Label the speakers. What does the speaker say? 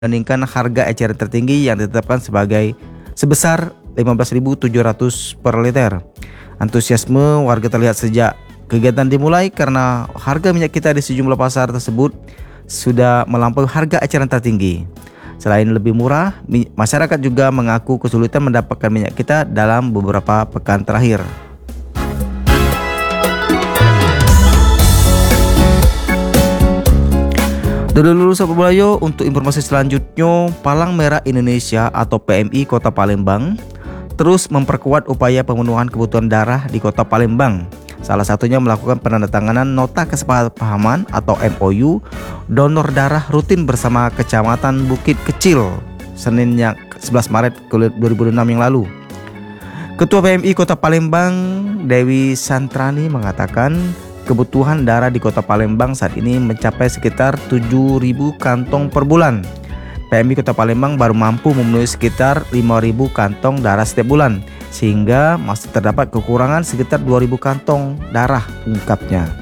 Speaker 1: dibandingkan harga eceran tertinggi yang ditetapkan sebesar 15.700 per liter. Antusiasme warga terlihat sejak kegiatan dimulai karena harga minyak kita di sejumlah pasar tersebut sudah melampaui harga eceran tertinggi. Selain lebih murah, masyarakat juga mengaku kesulitan mendapatkan minyak kita dalam beberapa pekan terakhir. Dulu Sobat Bulayo, untuk informasi selanjutnya, Palang Merah Indonesia atau PMI Kota Palembang terus memperkuat upaya pemenuhan kebutuhan darah di Kota Palembang. Salah satunya melakukan penandatanganan nota kesepahaman atau MOU donor darah rutin bersama Kecamatan Bukit Kecil Senin 11 Maret 2006 yang lalu. Ketua PMI Kota Palembang Dewi Santrani mengatakan kebutuhan darah di Kota Palembang saat ini mencapai sekitar 7.000 kantong per bulan. PMI Kota Palembang baru mampu memenuhi sekitar 5.000 kantong darah setiap bulan, sehingga masih terdapat kekurangan sekitar 2.000 kantong darah, ungkapnya.